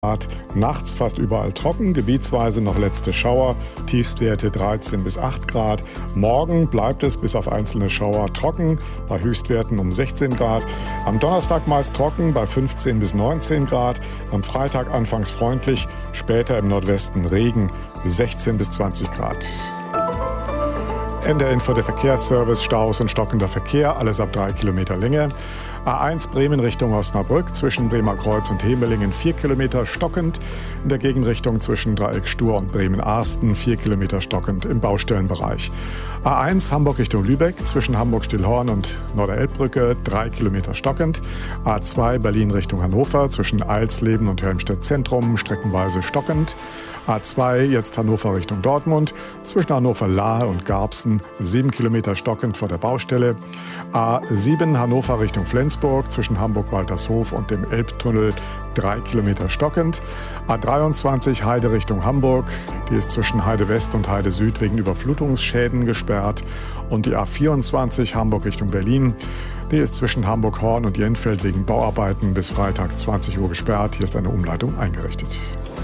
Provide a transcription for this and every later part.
Grad. Nachts fast überall trocken, gebietsweise noch letzte Schauer, Tiefstwerte 13 bis 8 Grad. Morgen bleibt es bis auf einzelne Schauer trocken, bei Höchstwerten um 16 Grad. Am Donnerstag meist trocken, bei 15 bis 19 Grad. Am Freitag anfangs freundlich, später im Nordwesten Regen, 16 bis 20 Grad. NDR-Info, der Verkehrsservice, Staus und stockender Verkehr, alles ab 3 Kilometer Länge. A1 Bremen Richtung Osnabrück, zwischen Bremer Kreuz und Hemelingen 4 Kilometer stockend. In der Gegenrichtung zwischen Dreieck Stur und Bremen-Arsten 4 Kilometer stockend im Baustellenbereich. A1 Hamburg Richtung Lübeck, zwischen Hamburg-Stillhorn und Norderelbbrücke 3 Kilometer stockend. A2 Berlin Richtung Hannover, zwischen Eilsleben und Helmstedt Zentrum streckenweise stockend. A2 jetzt Hannover Richtung Dortmund, zwischen Hannover-Lahe und Garbsen 7 Kilometer stockend vor der Baustelle. A7 Hannover Richtung Flensburg, zwischen Hamburg-Waltershof und dem Elbtunnel 3 Kilometer stockend. A23 Heide Richtung Hamburg, die ist zwischen Heide West und Heide Süd wegen Überflutungsschäden gesperrt. Und die A24 Hamburg Richtung Berlin, die ist zwischen Hamburg-Horn und Jenfeld wegen Bauarbeiten bis Freitag 20 Uhr gesperrt. Hier ist eine Umleitung eingerichtet.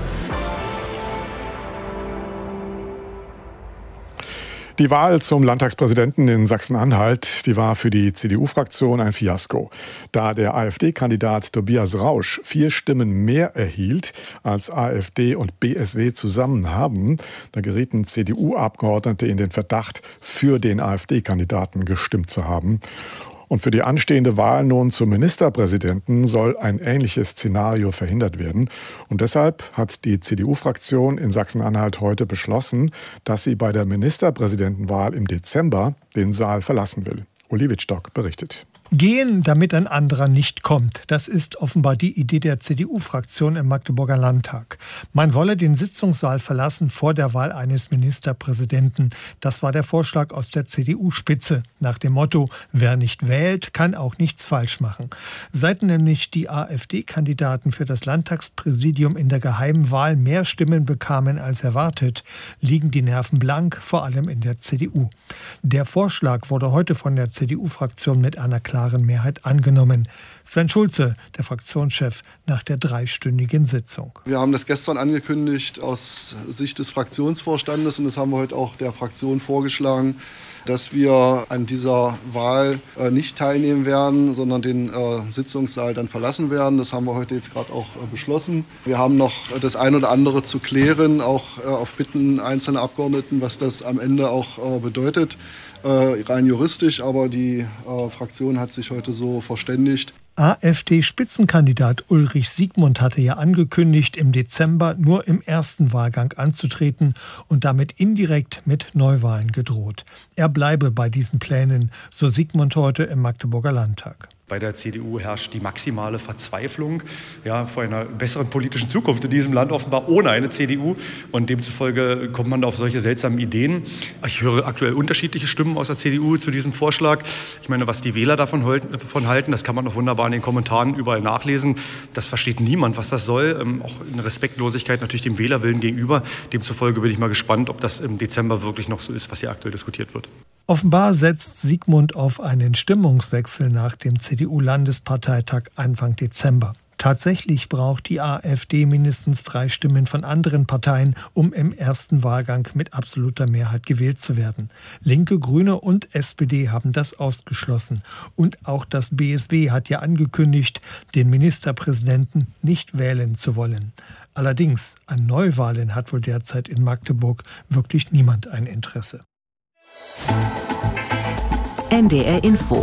Die Wahl zum Landtagspräsidenten in Sachsen-Anhalt, die war für die CDU-Fraktion ein Fiasko. Da der AfD-Kandidat Tobias Rausch 4 Stimmen mehr erhielt, als AfD und BSW zusammen haben, da gerieten CDU-Abgeordnete in den Verdacht, für den AfD-Kandidaten gestimmt zu haben. Und für die anstehende Wahl nun zum Ministerpräsidenten soll ein ähnliches Szenario verhindert werden. Und deshalb hat die CDU-Fraktion in Sachsen-Anhalt heute beschlossen, dass sie bei der Ministerpräsidentenwahl im Dezember den Saal verlassen will. Uli Wittstock berichtet. Gehen, damit ein anderer nicht kommt. Das ist offenbar die Idee der CDU-Fraktion im Magdeburger Landtag. Man wolle den Sitzungssaal verlassen vor der Wahl eines Ministerpräsidenten. Das war der Vorschlag aus der CDU-Spitze. Nach dem Motto, wer nicht wählt, kann auch nichts falsch machen. Seit nämlich die AfD-Kandidaten für das Landtagspräsidium in der geheimen Wahl mehr Stimmen bekamen als erwartet, liegen die Nerven blank, vor allem in der CDU. Der Vorschlag wurde heute von der CDU-Fraktion mit einer klaren Mehrheit angenommen. Sven Schulze, der Fraktionschef, nach der 3-stündigen Sitzung. Wir haben das gestern angekündigt aus Sicht des Fraktionsvorstandes und das haben wir heute auch der Fraktion vorgeschlagen, dass wir an dieser Wahl nicht teilnehmen werden, sondern den Sitzungssaal dann verlassen werden. Das haben wir heute jetzt gerade auch beschlossen. Wir haben noch das ein oder andere zu klären, auch auf Bitten einzelner Abgeordneten, was das am Ende auch bedeutet. Rein juristisch, aber die Fraktion hat sich heute so verständigt. AfD-Spitzenkandidat Ulrich Siegmund hatte ja angekündigt, im Dezember nur im ersten Wahlgang anzutreten und damit indirekt mit Neuwahlen gedroht. Er bleibe bei diesen Plänen, so Siegmund heute im Magdeburger Landtag. Bei der CDU herrscht die maximale Verzweiflung vor einer besseren politischen Zukunft in diesem Land, offenbar ohne eine CDU. Und demzufolge kommt man auf solche seltsamen Ideen. Ich höre aktuell unterschiedliche Stimmen aus der CDU zu diesem Vorschlag. Ich meine, was die Wähler davon halten, das kann man noch wunderbar in den Kommentaren überall nachlesen. Das versteht niemand, was das soll. Auch in Respektlosigkeit natürlich dem Wählerwillen gegenüber. Demzufolge bin ich mal gespannt, ob das im Dezember wirklich noch so ist, was hier aktuell diskutiert wird. Offenbar setzt Siegmund auf einen Stimmungswechsel nach dem CDU-Landesparteitag Anfang Dezember. Tatsächlich braucht die AfD mindestens 3 Stimmen von anderen Parteien, um im ersten Wahlgang mit absoluter Mehrheit gewählt zu werden. Linke, Grüne und SPD haben das ausgeschlossen. Und auch das BSW hat ja angekündigt, den Ministerpräsidenten nicht wählen zu wollen. Allerdings an Neuwahlen hat wohl derzeit in Magdeburg wirklich niemand ein Interesse. NDR Info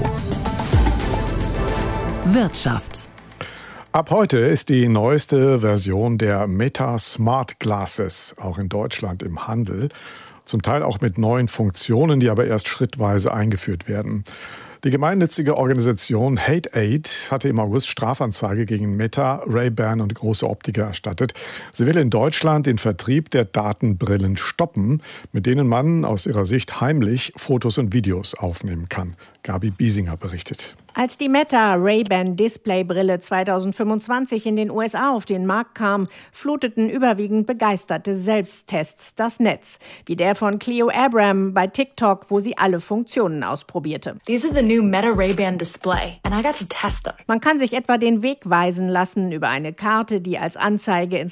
Wirtschaft. Ab heute ist die neueste Version der Meta Smart Glasses auch in Deutschland im Handel. Zum Teil auch mit neuen Funktionen, die aber erst schrittweise eingeführt werden. Die gemeinnützige Organisation Hate Aid hatte im August Strafanzeige gegen Meta, Ray-Ban und große Optiker erstattet. Sie will in Deutschland den Vertrieb der Datenbrillen stoppen, mit denen man aus ihrer Sicht heimlich Fotos und Videos aufnehmen kann. Gabi Biesinger berichtet. Als die Meta Ray-Ban Displaybrille 2025 in den USA auf den Markt kam, fluteten überwiegend begeisterte Selbsttests das Netz. Wie der von Cleo Abram bei TikTok, wo sie alle Funktionen ausprobierte. These are the new Meta Ray-Ban display and I got to test them. Man kann sich etwa den Weg weisen lassen über eine Karte, die als Anzeige ins